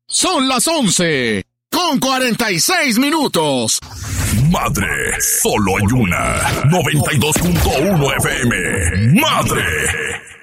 Son las 11:46. Madre, solo hay una. 92.1 FM. Madre.